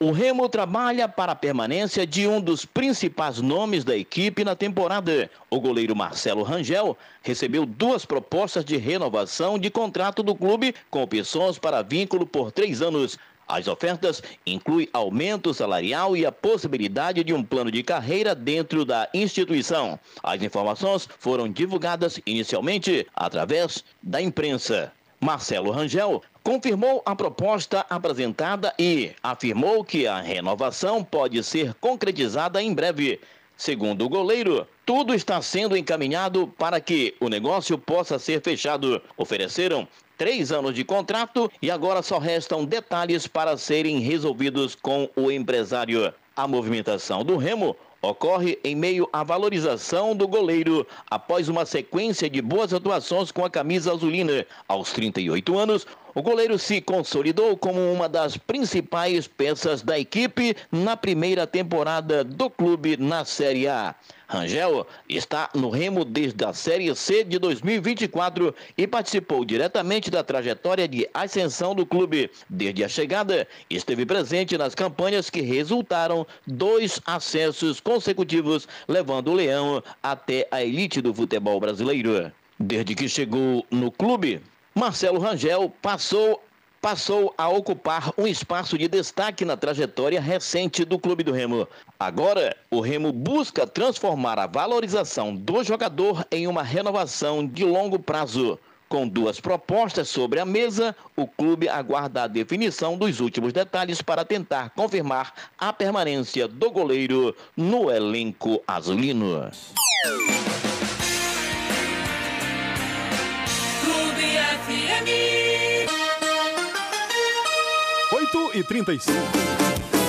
O Remo trabalha para a permanência de um dos principais nomes da equipe na temporada. O goleiro Marcelo Rangel recebeu 2 propostas de renovação de contrato do clube com opções para vínculo por 3 anos. As ofertas incluem aumento salarial e a possibilidade de um plano de carreira dentro da instituição. As informações foram divulgadas inicialmente através da imprensa. Marcelo Rangel confirmou a proposta apresentada e afirmou que a renovação pode ser concretizada em breve. Segundo o goleiro, tudo está sendo encaminhado para que o negócio possa ser fechado. Ofereceram 3 anos de contrato e agora só restam detalhes para serem resolvidos com o empresário. A movimentação do Remo ocorre em meio à valorização do goleiro após uma sequência de boas atuações com a camisa azulina. Aos 38 anos, o goleiro se consolidou como uma das principais peças da equipe na primeira temporada do clube na Série A. Rangel está no Remo desde a Série C de 2024 e participou diretamente da trajetória de ascensão do clube. Desde a chegada, esteve presente nas campanhas que resultaram 2 acessos consecutivos, levando o Leão até a elite do futebol brasileiro. Desde que chegou no clube, Marcelo Rangel passou a ocupar um espaço de destaque na trajetória recente do clube do Remo. Agora, o Remo busca transformar a valorização do jogador em uma renovação de longo prazo. Com 2 propostas sobre a mesa, o clube aguarda a definição dos últimos detalhes para tentar confirmar a permanência do goleiro no elenco azulino. 8h35.